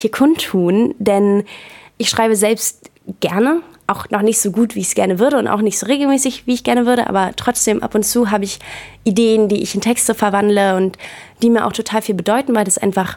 hier kundtun, denn ich schreibe selbst gerne, auch noch nicht so gut, wie ich es gerne würde und auch nicht so regelmäßig, wie ich gerne würde, aber trotzdem ab und zu habe ich Ideen, die ich in Texte verwandle und die mir auch total viel bedeuten, weil das einfach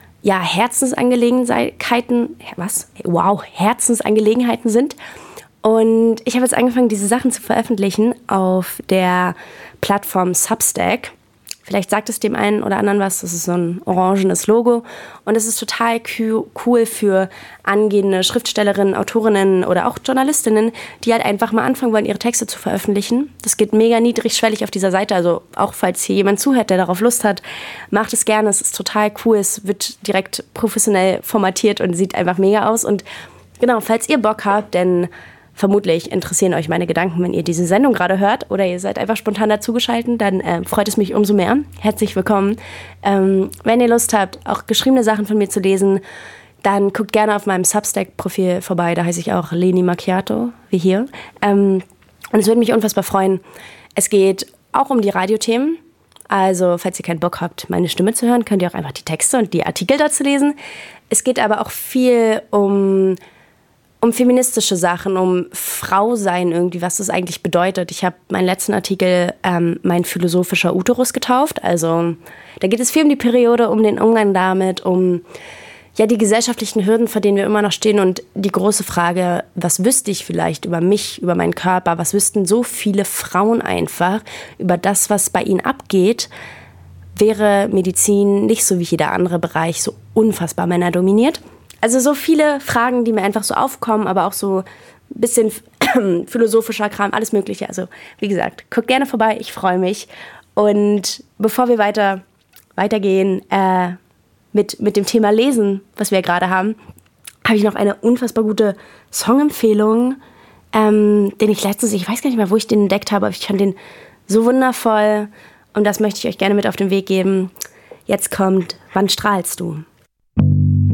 Herzensangelegenheiten sind. Und ich habe jetzt angefangen, diese Sachen zu veröffentlichen auf der Plattform Substack. Vielleicht sagt es dem einen oder anderen was, das ist so ein orangenes Logo. Und es ist total cool für angehende Schriftstellerinnen, Autorinnen oder auch Journalistinnen, die halt einfach mal anfangen wollen, ihre Texte zu veröffentlichen. Das geht mega niedrigschwellig auf dieser Seite. Also auch falls hier jemand zuhört, der darauf Lust hat, macht es gerne. Es ist total cool. Es wird direkt professionell formatiert und sieht einfach mega aus. Und genau, falls ihr Bock habt, denn vermutlich interessieren euch meine Gedanken, wenn ihr diese Sendung gerade hört oder ihr seid einfach spontan dazugeschaltet, dann freut es mich umso mehr. Herzlich willkommen. Wenn ihr Lust habt, auch geschriebene Sachen von mir zu lesen, dann guckt gerne auf meinem Substack-Profil vorbei. Da heiße ich auch Leni Macchiato, wie hier. Und es würde mich unfassbar freuen. Es geht auch um die Radiothemen. Also, falls ihr keinen Bock habt, meine Stimme zu hören, könnt ihr auch einfach die Texte und die Artikel dazu lesen. Es geht aber auch viel um feministische Sachen, um Frausein irgendwie, was das eigentlich bedeutet. Ich habe meinen letzten Artikel mein philosophischer Uterus getauft. Also da geht es viel um die Periode, um den Umgang damit, um die gesellschaftlichen Hürden, vor denen wir immer noch stehen und die große Frage, was wüsste ich vielleicht über mich, über meinen Körper, was wüssten so viele Frauen einfach über das, was bei ihnen abgeht, wäre Medizin nicht so wie jeder andere Bereich so unfassbar männerdominiert. Also so viele Fragen, die mir einfach so aufkommen, aber auch so ein bisschen philosophischer Kram, alles Mögliche. Also wie gesagt, guckt gerne vorbei, ich freue mich. Und bevor wir weitergehen mit dem Thema Lesen, was wir gerade haben, habe ich noch eine unfassbar gute Songempfehlung, den ich letztens, ich weiß gar nicht mehr, wo ich den entdeckt habe, aber ich fand den so wundervoll und das möchte ich euch gerne mit auf den Weg geben. Jetzt kommt Wann strahlst du?